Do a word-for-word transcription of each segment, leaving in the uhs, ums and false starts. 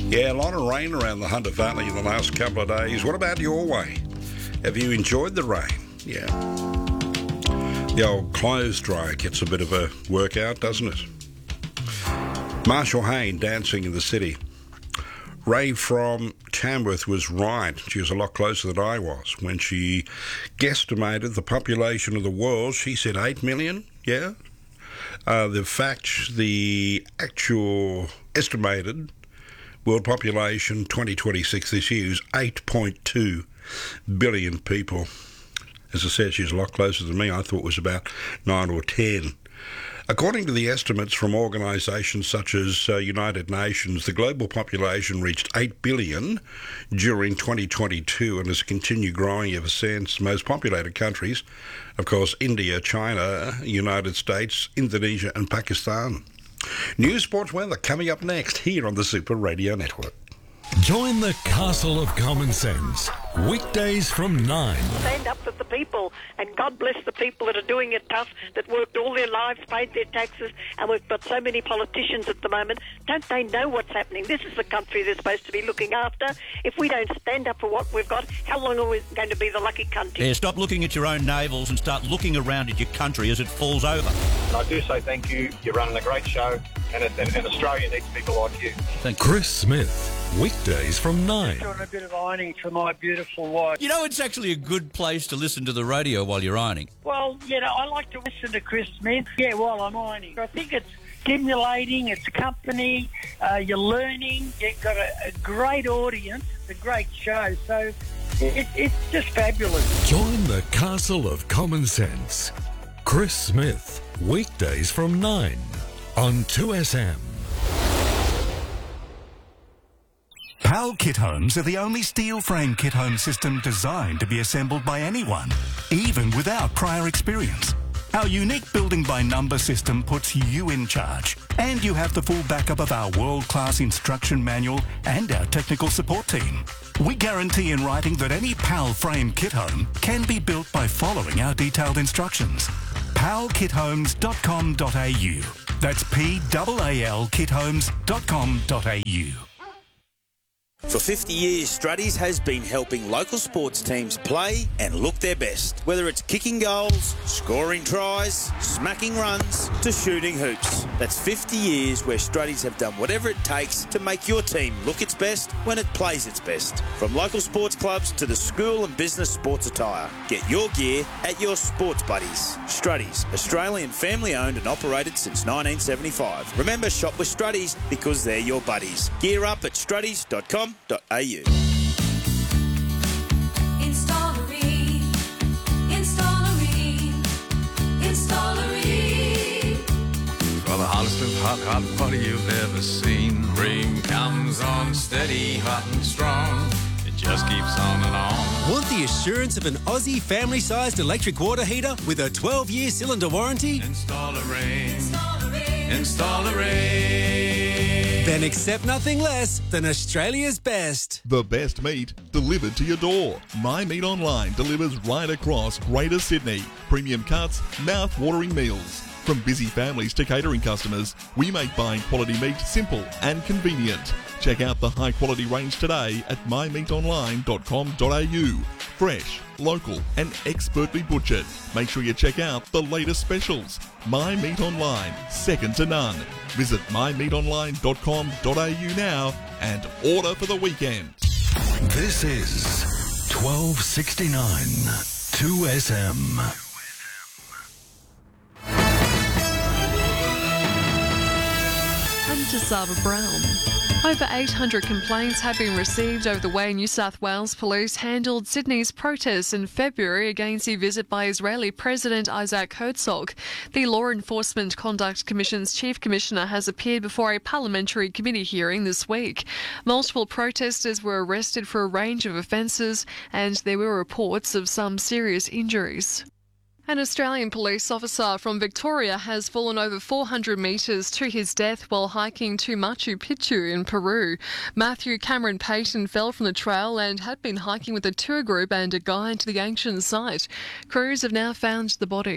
Yeah, a lot of rain around the Hunter Valley in the last couple of days. What about your way? Have you enjoyed the rain? Yeah. The old clothes dryer gets a bit of a workout, doesn't it? Marshall Hayne dancing in the city. Ray from Tamworth was right. She was a lot closer than I was. When she guesstimated the population of the world, she said eight million, yeah? Uh, the fact, the actual estimated world population twenty twenty-six this year is eight point two billion people. As I said, she's a lot closer than me. I thought it was about nine or ten. According to the estimates from organisations such as uh, United Nations, the global population reached eight billion during twenty twenty-two and has continued growing ever since. Most populated countries, of course, India, China, United States, Indonesia and Pakistan. News, sports, weather coming up next here on the Super Radio Network. Join the Castle of Common Sense, weekdays from nine. Stand up for the people, and God bless the people that are doing it tough, that worked all their lives, paid their taxes, and we've got so many politicians at the moment. Don't they know what's happening? This is the country they're supposed to be looking after. If we don't stand up for what we've got, how long are we going to be the lucky country? Yeah, stop looking at your own navels and start looking around at your country as it falls over. And I do say thank you. You're running a great show, and, it, and, and Australia needs people like you. Thank you. Chris Smith, weekdays from nine. Doing a bit of ironing for my beautiful wife. You know, it's actually a good place to listen to the radio while you're ironing. Well, you know, I like to listen to Chris Smith, yeah, while I'm ironing. I think it's stimulating, it's company, uh, you're learning, you've got a, a great audience, a great show, so it, it's just fabulous. Join the Castle of Common Sense. Chris Smith, weekdays from nine on two S M. PAL Kit Homes are the only steel frame kit home system designed to be assembled by anyone, even without prior experience. Our unique building by number system puts you in charge, and you have the full backup of our world-class instruction manual and our technical support team. We guarantee in writing that any PAL frame kit home can be built by following our detailed instructions. pal kit homes dot com dot a u. That's P A A L kit homes dot com dot a u. For fifty years, Struddies has been helping local sports teams play and look their best. Whether it's kicking goals, scoring tries, smacking runs, to shooting hoops. That's fifty years where Struddies have done whatever it takes to make your team look its best when it plays its best. From local sports clubs to the school and business sports attire. Get your gear at your sports buddies. Struddies, Australian family owned and operated since nineteen seventy-five. Remember, shop with Struddies because they're your buddies. Gear up at struddies dot com dot a u. Installery, Installery, Installery. For the hottest of hot, hot water you've ever seen. Rain comes on steady, hot and strong. It just keeps on and on. Want the assurance of an Aussie family-sized electric water heater with a twelve-year cylinder warranty? Installery, Installery. Then accept nothing less than Australia's best. The best meat delivered to your door. My Meat Online delivers right across Greater Sydney. Premium cuts, mouth-watering meals. From busy families to catering customers, we make buying quality meat simple and convenient. Check out the high-quality range today at my meat online dot com dot a u. Fresh, local and expertly butchered. Make sure you check out the latest specials. My Meat Online, second to none. Visit my meat online dot com dot a u now and order for the weekend. This is twelve sixty-nine two S M. I'm Jasava Brown. Over eight hundred complaints have been received over the way New South Wales Police handled Sydney's protests in February against the visit by Israeli President Isaac Herzog. The Law Enforcement Conduct Commission's Chief Commissioner has appeared before a parliamentary committee hearing this week. Multiple protesters were arrested for a range of offences, and there were reports of some serious injuries. An Australian police officer from Victoria has fallen over four hundred metres to his death while hiking to Machu Picchu in Peru. Matthew Cameron Payton fell from the trail and had been hiking with a tour group and a guide to the ancient site. Crews have now found the body.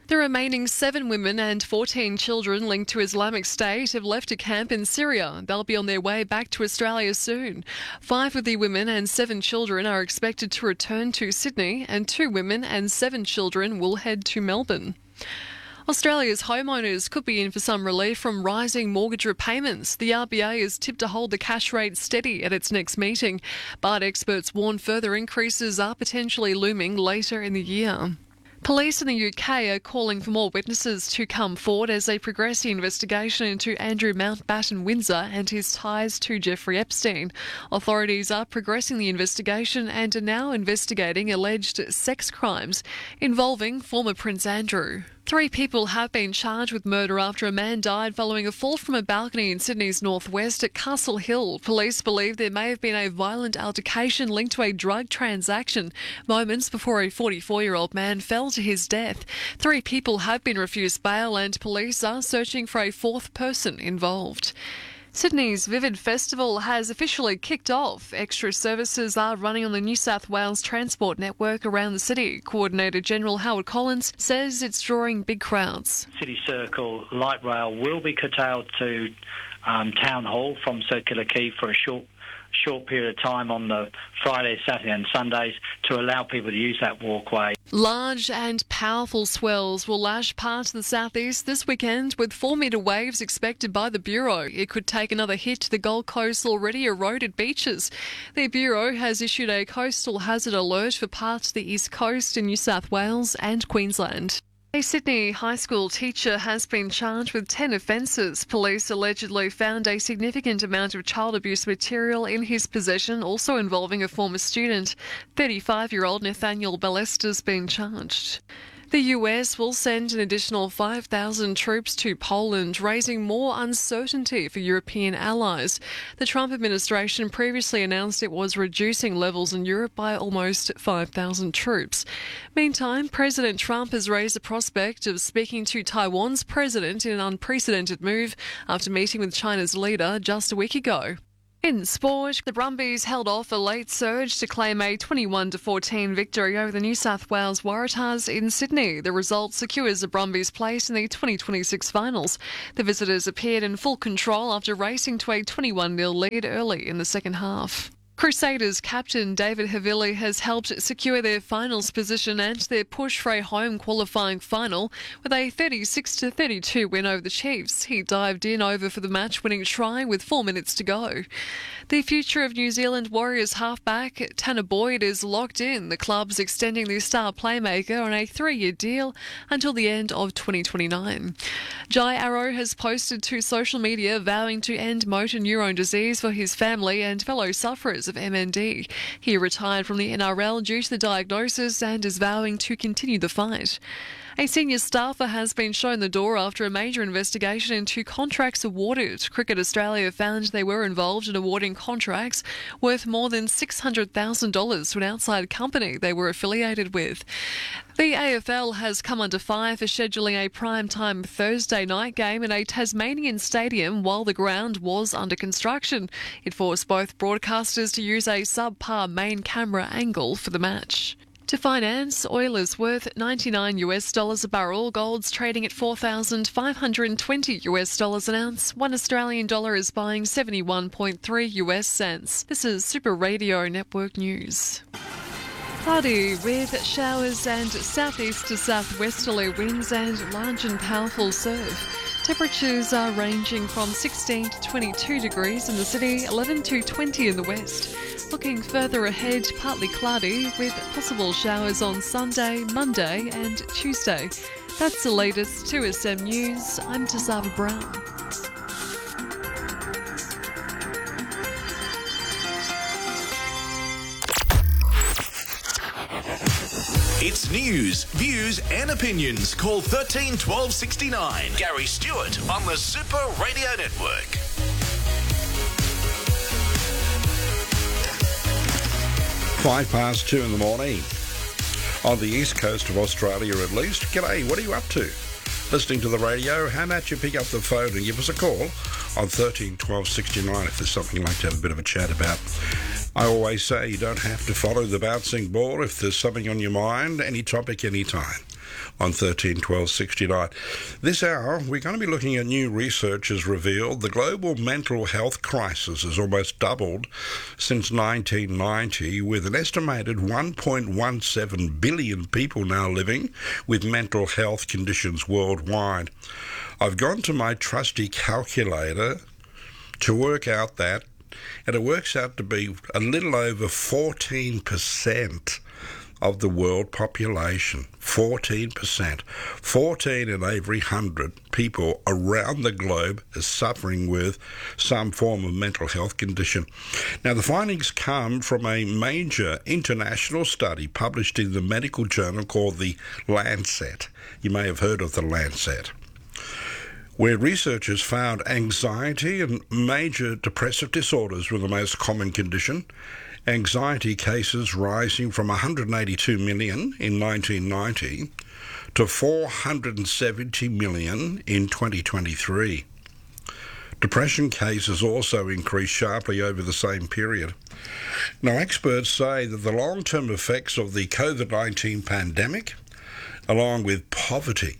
The remaining seven women and fourteen children linked to Islamic State have left a camp in Syria. They'll be on their way back to Australia soon. Five of the women and seven children are expected to return to Sydney, and two women and seven children will head to Melbourne. Australia's homeowners could be in for some relief from rising mortgage repayments. The R B A is tipped to hold the cash rate steady at its next meeting, but experts warn further increases are potentially looming later in the year. Police in the U K are calling for more witnesses to come forward as they progress the investigation into Andrew Mountbatten Windsor and his ties to Jeffrey Epstein. Authorities are progressing the investigation and are now investigating alleged sex crimes involving former Prince Andrew. Three people have been charged with murder after a man died following a fall from a balcony in Sydney's northwest at Castle Hill. Police believe there may have been a violent altercation linked to a drug transaction moments before a forty-four-year-old man fell to his death. Three people have been refused bail and police are searching for a fourth person involved. Sydney's Vivid Festival has officially kicked off. Extra services are running on the New South Wales Transport Network around the city. Coordinator General Howard Collins says it's drawing big crowds. City Circle light rail will be curtailed to um, Town Hall from Circular Quay for a short short period of time on the Friday, Saturday and Sundays to allow people to use that walkway. Large and powerful swells will lash parts of the southeast this weekend with four-metre waves expected by the Bureau. It could take another hit to the Gold Coast's already eroded beaches. The Bureau has issued a coastal hazard alert for parts of the east coast in New South Wales and Queensland. A Sydney high school teacher has been charged with ten offences. Police allegedly found a significant amount of child abuse material in his possession, also involving a former student. thirty-five-year-old Nathaniel Ballester has been charged. The U S will send an additional five thousand troops to Poland, raising more uncertainty for European allies. The Trump administration previously announced it was reducing levels in Europe by almost five thousand troops. Meantime, President Trump has raised the prospect of speaking to Taiwan's president in an unprecedented move after meeting with China's leader just a week ago. In sport, the Brumbies held off a late surge to claim a twenty-one to fourteen victory over the New South Wales Waratahs in Sydney. The result secures the Brumbies' place in the twenty twenty-six finals. The visitors appeared in full control after racing to a twenty-one nil lead early in the second half. Crusaders captain David Havili has helped secure their finals position and their push for a home qualifying final with a thirty-six to thirty-two win over the Chiefs. He dived in over for the match-winning try with four minutes to go. The future of New Zealand Warriors halfback Tanner Boyd is locked in. The club's extending the star playmaker on a three-year deal until the end of twenty twenty-nine. Jai Arrow has posted to social media vowing to end motor neurone disease for his family and fellow sufferers of M N D. He retired from the N R L due to the diagnosis and is vowing to continue the fight. A senior staffer has been shown the door after a major investigation into contracts awarded. Cricket Australia found they were involved in awarding contracts worth more than six hundred thousand dollars to an outside company they were affiliated with. The A F L has come under fire for scheduling a prime-time Thursday night game in a Tasmanian stadium while the ground was under construction. It forced both broadcasters to use a subpar main camera angle for the match. To finance, oil is worth ninety-nine US dollars a barrel. Gold's trading at four thousand five hundred twenty US dollars an ounce. One Australian dollar is buying seventy-one point three US cents. This is Super Radio Network News. Cloudy with showers and southeast to southwesterly winds and large and powerful surf. Temperatures are ranging from sixteen to twenty-two degrees in the city, eleven to twenty in the west. Looking further ahead, partly cloudy with possible showers on Sunday, Monday and Tuesday. That's the latest two S M News. I'm Tazava Brown. It's news, views and opinions. Call thirteen twelve sixty-nine. Gary Stewart on the Super Radio Network. Five past two in the morning. On the east coast of Australia at least. G'day, what are you up to? Listening to the radio? How about you pick up the phone and give us a call on thirteen twelve sixty-nine if there's something you'd like to have a bit of a chat about. I always say you don't have to follow the bouncing ball if there's something on your mind, any topic, any time. on thirteen twelve sixty-nine. This hour, we're going to be looking at new research has revealed the global mental health crisis has almost doubled since nineteen ninety, with an estimated one point one seven billion people now living with mental health conditions worldwide. I've gone to my trusty calculator to work out that, and it works out to be a little over fourteen percent of the world population. fourteen percent. fourteen in every one hundred people around the globe is suffering with some form of mental health condition. Now, the findings come from a major international study published in the medical journal called the Lancet. You may have heard of the Lancet, where researchers found anxiety and major depressive disorders were the most common condition. Anxiety cases rising from one hundred eighty-two million in nineteen ninety to four hundred seventy million in twenty twenty-three. Depression cases also increased sharply over the same period. Now, experts say that the long-term effects of the COVID nineteen pandemic, along with poverty,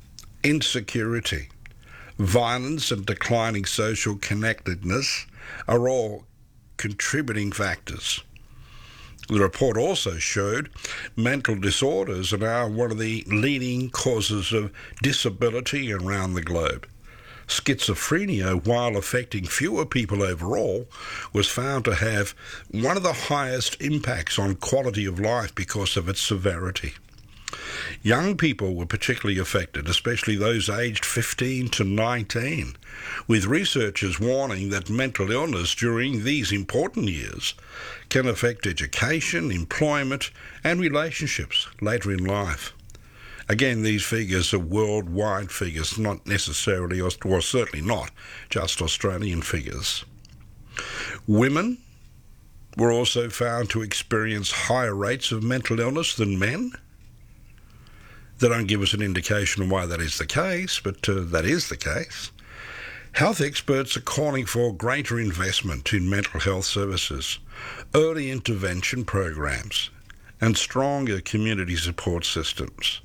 insecurity, violence and declining social connectedness, are all contributing factors. The report also showed mental disorders are now one of the leading causes of disability around the globe. Schizophrenia, while affecting fewer people overall, was found to have one of the highest impacts on quality of life because of its severity. Young people were particularly affected, especially those aged fifteen to nineteen, with researchers warning that mental illness during these important years can affect education, employment, and relationships later in life. Again, these figures are worldwide figures, not necessarily, or certainly not just Australian figures. Women were also found to experience higher rates of mental illness than men. They don't give us an indication of why that is the case, but uh, that is the case. Health experts are calling for greater investment in mental health services, early intervention programs, and stronger community support systems.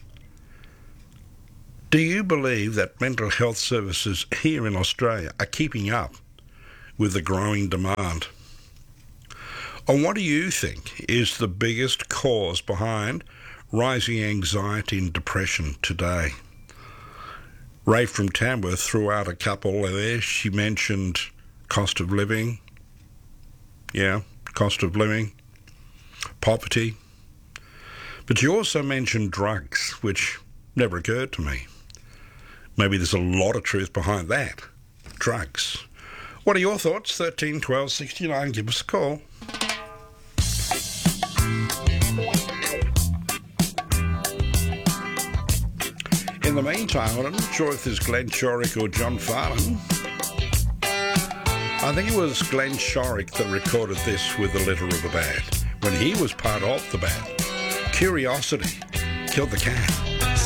Do you believe that mental health services here in Australia are keeping up with the growing demand? And what do you think is the biggest cause behind rising anxiety and depression today? Ray from Tamworth threw out a couple there. She mentioned cost of living. Yeah, cost of living. Poverty. But she also mentioned drugs, which never occurred to me. Maybe there's a lot of truth behind that. Drugs. What are your thoughts? thirteen twelve sixty-nine. Give us a call. In the meantime, I'm not sure if there's Glenn Shorrock or John Farnham. I think it was Glenn Shorrock that recorded this with the Litter of a Band when he was part of the band. Curiosity killed the cat.